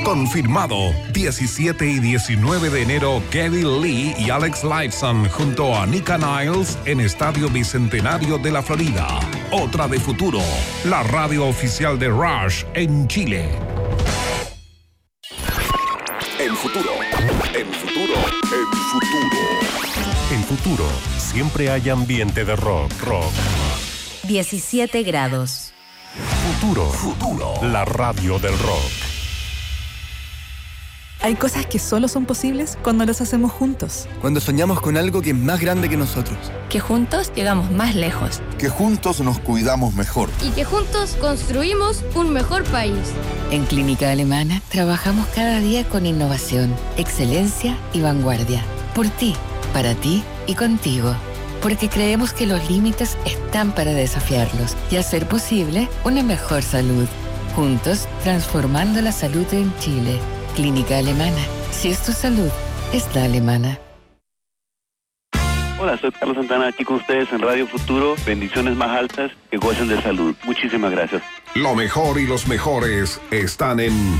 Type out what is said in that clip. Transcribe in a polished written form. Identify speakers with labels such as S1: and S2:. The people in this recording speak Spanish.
S1: Confirmado. 17 y 19 de enero, Kevin Lee y Alex Lifeson junto a Nika Niles en Estadio Bicentenario de la Florida. Otra de Futuro, la radio oficial de Rush en Chile.
S2: En Futuro.
S3: En Futuro, siempre hay ambiente de rock.
S4: 17 grados.
S3: Futuro. La radio del rock.
S5: Hay cosas que solo son posibles cuando las hacemos juntos.
S6: Cuando soñamos con algo que es más grande que nosotros.
S7: Que juntos llegamos más lejos.
S8: Que juntos nos cuidamos mejor.
S9: Y que juntos construimos un mejor país.
S10: En Clínica Alemana trabajamos cada día con innovación, excelencia y vanguardia. Por ti, para ti y contigo. Porque creemos que los límites están para desafiarlos y hacer posible una mejor salud. Juntos, transformando la salud en Chile. Clínica Alemana. Si es tu salud, es la alemana.
S11: Hola, soy Carlos Santana, aquí con ustedes en Radio Futuro. Bendiciones más altas, que gocen de salud. Muchísimas gracias.
S1: Lo mejor y los mejores están en